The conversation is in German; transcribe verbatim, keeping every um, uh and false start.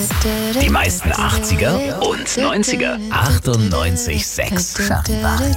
Die meisten achtziger und neunziger. achtundneunzig Komma sechs Charivari.